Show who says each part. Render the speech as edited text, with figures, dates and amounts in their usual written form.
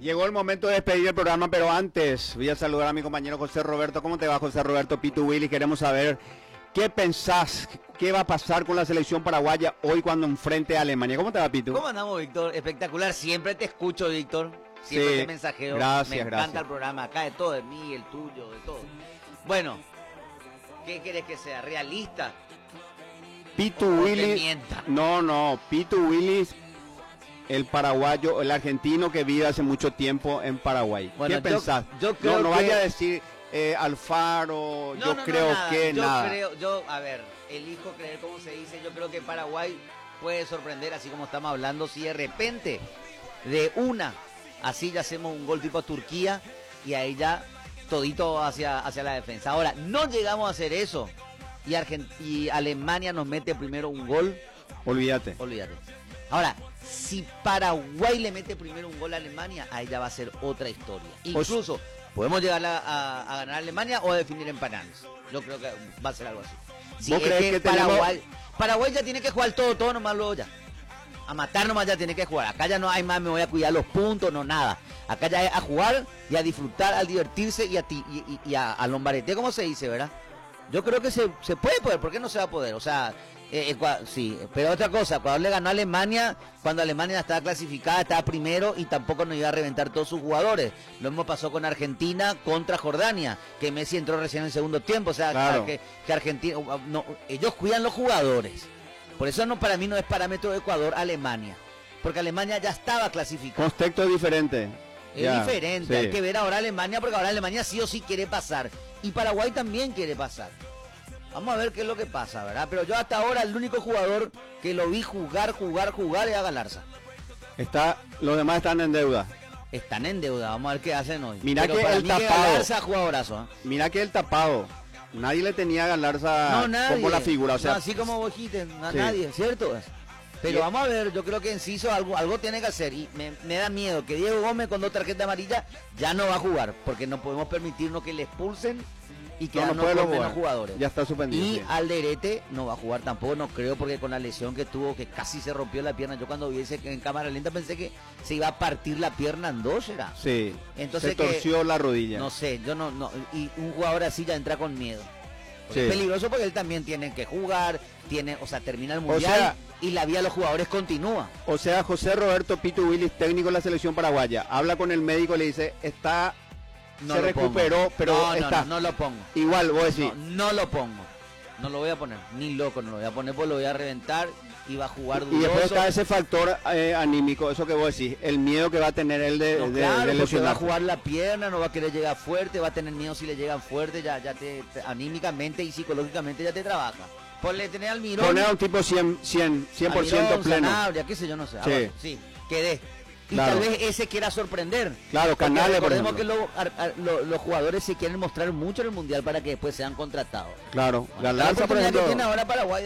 Speaker 1: Llegó el momento de despedir el programa, pero antes voy a saludar a mi compañero José Roberto. ¿Cómo te va, José Roberto? Pitu Willy, queremos saber qué pensás, qué va a pasar con la selección paraguaya hoy cuando enfrente a Alemania. ¿Cómo te va, Pitu?
Speaker 2: ¿Cómo andamos, Víctor? Espectacular, siempre te escucho, Víctor. Siempre
Speaker 1: Sí,
Speaker 2: te mensajeo.
Speaker 1: gracias,
Speaker 2: Me encanta
Speaker 1: gracias.
Speaker 2: el programa, acá de todo, de mí, el tuyo, de todo. Bueno, ¿qué querés que sea? ¿Realista?
Speaker 1: Pitu
Speaker 2: O te
Speaker 1: Willy.
Speaker 2: mienta.
Speaker 1: No, Pitu Willy, el paraguayo, el argentino que vive hace mucho tiempo en Paraguay.
Speaker 2: Bueno,
Speaker 1: ¿Qué pensás?
Speaker 2: yo creo
Speaker 1: no
Speaker 2: que-
Speaker 1: vaya a decir Alfaro,
Speaker 2: No,
Speaker 1: yo
Speaker 2: no,
Speaker 1: creo
Speaker 2: nada.
Speaker 1: que
Speaker 2: yo
Speaker 1: nada.
Speaker 2: A ver, elijo creer, como se dice, yo creo que Paraguay puede sorprender, así como estamos hablando, si de repente, de una, así ya hacemos un gol tipo Turquía, y ahí ya todito hacia la defensa. Ahora, no llegamos a hacer eso, y Alemania nos mete primero un gol,
Speaker 1: Olvídate.
Speaker 2: olvídate. Ahora, si Paraguay le mete primero un gol a Alemania, ahí ya va a ser otra historia. Incluso podemos llegar a ganar a Alemania o a definir en penales. Yo creo que va a ser algo así. Si
Speaker 1: ¿Vos
Speaker 2: es
Speaker 1: crees que
Speaker 2: Paraguay ya tiene que jugar todo nomás luego ya. A matar nomás ya tiene que jugar. Acá ya no hay más, me voy a cuidar los puntos, no nada. Acá ya es a jugar y a disfrutar, a divertirse y a lombaretear, como se dice, ¿verdad? Yo creo que se puede poder, ¿por qué no se va a poder? O sea, sí, pero otra cosa, Ecuador le ganó a Alemania cuando Alemania estaba clasificada, estaba primero y tampoco nos iba a reventar todos sus jugadores. Lo mismo pasó con Argentina contra Jordania, que Messi entró recién en el segundo tiempo, o sea,
Speaker 1: Claro.
Speaker 2: que Argentina, no, ellos cuidan los jugadores. Por eso no, para mí no es parámetro de Ecuador-Alemania, porque Alemania ya estaba clasificada.
Speaker 1: Contexto diferente.
Speaker 2: Es
Speaker 1: Ya,
Speaker 2: diferente,
Speaker 1: sí.
Speaker 2: hay que ver ahora Alemania, porque ahora Alemania sí o sí quiere pasar. Y Paraguay también quiere pasar. Vamos a ver qué es lo que pasa, ¿verdad? Pero yo hasta ahora el único jugador que lo vi jugar es a Galarza.
Speaker 1: Los demás están en deuda.
Speaker 2: Están en deuda, vamos a ver qué hacen hoy.
Speaker 1: Mirá
Speaker 2: Pero
Speaker 1: que
Speaker 2: para
Speaker 1: el
Speaker 2: mí que
Speaker 1: tapado.
Speaker 2: Galarza jugadorazo, ¿eh?
Speaker 1: Mira que el tapado. Nadie le tenía a Galarza
Speaker 2: No, nadie.
Speaker 1: como la figura. O sea,
Speaker 2: No, así como vos dijiste,
Speaker 1: Sí.
Speaker 2: nadie, ¿cierto? Pero
Speaker 1: Y-
Speaker 2: vamos a ver, yo creo que Enciso algo tiene que hacer. Y me da miedo que Diego Gómez con 2 tarjetas amarillas ya no va a jugar, porque no podemos permitirnos que le expulsen y que
Speaker 1: no
Speaker 2: no
Speaker 1: puede
Speaker 2: con
Speaker 1: jugar.
Speaker 2: menos jugadores.
Speaker 1: Ya está suspendido.
Speaker 2: Y
Speaker 1: sí.
Speaker 2: Alderete no va a jugar tampoco, no creo, porque con la lesión que tuvo, que casi se rompió la pierna, yo cuando vi ese en cámara lenta pensé que se iba a partir la pierna en dos, ¿era?
Speaker 1: Sí.
Speaker 2: Entonces
Speaker 1: Se torció la rodilla.
Speaker 2: No sé, yo no, y un jugador así ya entra con miedo. Porque
Speaker 1: Sí.
Speaker 2: es peligroso porque él también tiene que jugar, termina el
Speaker 1: O
Speaker 2: mundial
Speaker 1: sea-
Speaker 2: y la vida de los jugadores continúa.
Speaker 1: O sea, José Roberto Pitu Willis, técnico de la selección paraguaya, habla con el médico y le dice,
Speaker 2: No
Speaker 1: se
Speaker 2: lo
Speaker 1: recuperó,
Speaker 2: pongo.
Speaker 1: pero
Speaker 2: no,
Speaker 1: está.
Speaker 2: no lo pongo.
Speaker 1: Igual, vos decís.
Speaker 2: No lo pongo. No lo voy a poner, ni loco no lo voy a poner, pues lo voy a reventar y va a jugar
Speaker 1: Y
Speaker 2: dudoso.
Speaker 1: después está ese factor anímico, eso que vos decís, el miedo que va a tener él de,
Speaker 2: No,
Speaker 1: de
Speaker 2: claro, porque va a
Speaker 1: lesionarse.
Speaker 2: jugar la pierna, no va a querer llegar fuerte, va a tener miedo si le llegan fuerte, ya anímicamente y psicológicamente ya te trabaja. Ponle tener al Mirón.
Speaker 1: Poner a un tipo 100%
Speaker 2: Almirón,
Speaker 1: pleno.
Speaker 2: Sanabria, qué sé yo, no sé.
Speaker 1: Sí.
Speaker 2: Ahora, sí, quedé. Y
Speaker 1: Claro.
Speaker 2: tal vez ese quiera sorprender.
Speaker 1: Claro,
Speaker 2: Porque
Speaker 1: Canales, por
Speaker 2: recordemos
Speaker 1: ejemplo.
Speaker 2: que los jugadores se quieren mostrar mucho en el Mundial para que después sean contratados.
Speaker 1: Claro,
Speaker 2: La
Speaker 1: Galarza, por
Speaker 2: oportunidad que
Speaker 1: ejemplo.
Speaker 2: tiene ahora Paraguay